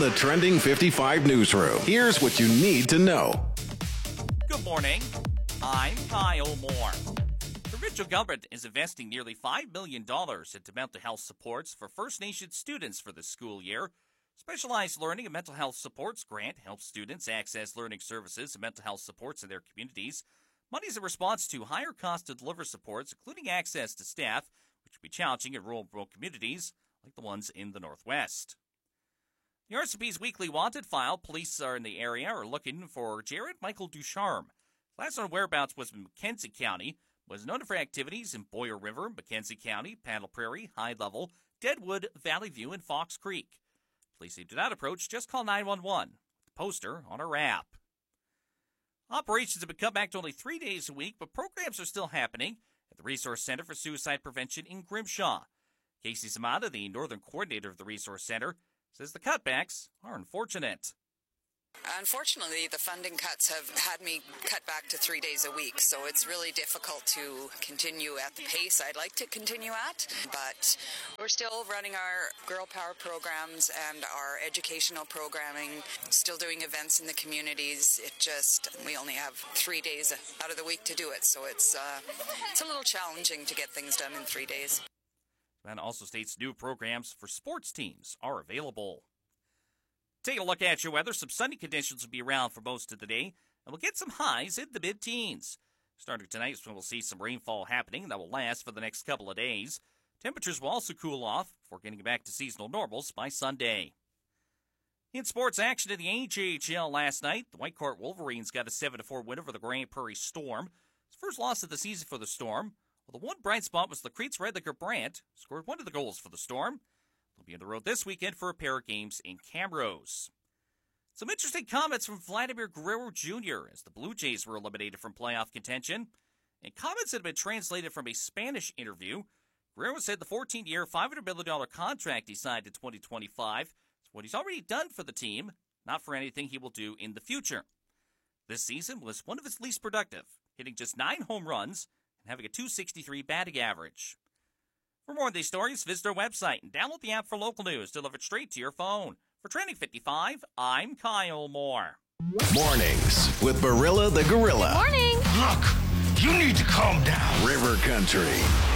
the Trending 55 newsroom. Here's what you need to know. Good morning. I'm Kyle Moore. The provincial government is investing nearly $5 million into mental health supports for First Nations students for this school year. Specialized Learning and Mental Health Supports grant helps students access learning services and mental health supports in their communities. Money is a response to higher cost to deliver supports, including access to staff, which can be challenging in rural communities like the ones in the Northwest. The RCMP's weekly wanted file, police are in the area are looking for Jared Michael Ducharme. Last known whereabouts was in Mackenzie County, was known for activities in Boyer River, Mackenzie County, Paddle Prairie, High Level, Deadwood, Valley View, and Fox Creek. Police need to not approach, just call 911. The poster on our app. Operations have been cut back to only 3 days a week, but programs are still happening at the Resource Center for Suicide Prevention in Grimshaw. Casey Zamata, the Northern Coordinator of the Resource Center, says the cutbacks are unfortunate. Unfortunately, the funding cuts have had me cut back to 3 days a week, so it's really difficult to continue at the pace I'd like to continue at, but we're still running our Girl Power programs and our educational programming, still doing events in the communities. We only have 3 days out of the week to do it, so it's a little challenging to get things done in 3 days. And also states new programs for sports teams are available. Taking a look at your weather, some sunny conditions will be around for most of the day, and we'll get some highs in the mid-teens. Starting tonight, we'll see some rainfall happening that will last for the next couple of days. Temperatures will also cool off before getting back to seasonal normals by Sunday. In sports action in the AJHL last night, the Whitecourt Wolverines got a 7-4 win over the Grand Prairie Storm. It's the first loss of the season for the Storm. Well, the one bright spot was Lacrete's Redlicker Brandt, scored one of the goals for the Storm. They'll be on the road this weekend for a pair of games in Camrose. Some interesting comments from Vladimir Guerrero Jr. as the Blue Jays were eliminated from playoff contention. And comments that have been translated from a Spanish interview. Guerrero said the 14-year, $500 million contract he signed in 2025 is what he's already done for the team, not for anything he will do in the future. This season was one of his least productive, hitting just 9 home runs and having a .263 batting average. For more on these stories, visit our website and download the app for local news delivered straight to your phone. For Trending 55, I'm Kyle Moore. Mornings with Barilla the Gorilla. Morning. Look, you need to calm down. River Country.